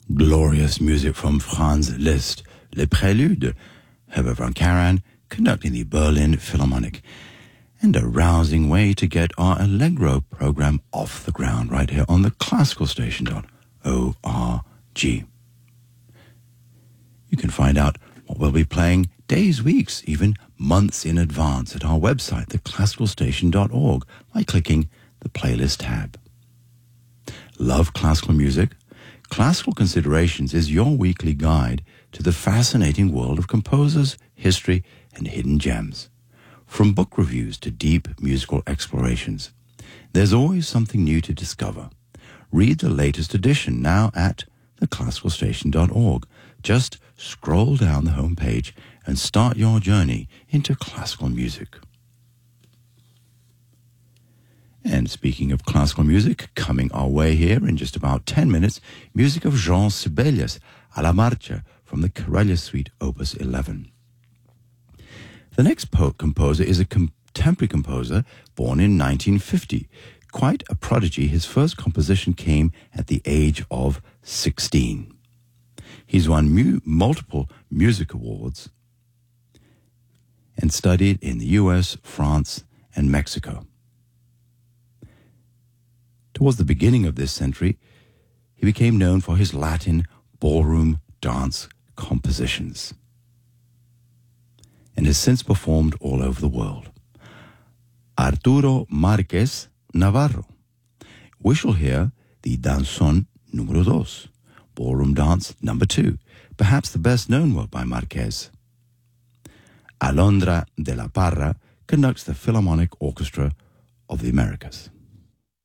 Glorious music from Franz Liszt, Les Préludes, Herbert von Karajan conducting the Berlin Philharmonic, and a rousing way to get our Allegro program off the ground right here on the classicalstation.org. You can find out what we'll be playing days, weeks, even months in advance at our website, theclassicalstation.org, by clicking the playlist tab. Love classical music? Classical Considerations is your weekly guide to the fascinating world of composers, history, and hidden gems. From book reviews to deep musical explorations, there's always something new to discover. Read the latest edition now at theclassicalstation.org. Just scroll down the home page and start your journey into classical music. And speaking of classical music, coming our way here in just about 10 minutes, music of Jean Sibelius, Alla Marcia, from the Karelia Suite, Opus 11. The next composer is a contemporary composer born in 1950. Quite a prodigy, his first composition came at the age of 16. He's won multiple music awards and studied in the US, France, and Mexico. Towards the beginning of this century, he became known for his Latin ballroom dance compositions and has since performed all over the world. Arturo Márquez Navarro. We shall hear the Danzón número 2, Ballroom Dance number 2, perhaps the best known work by Márquez. Alondra de la Parra conducts the Philharmonic Orchestra of the Americas.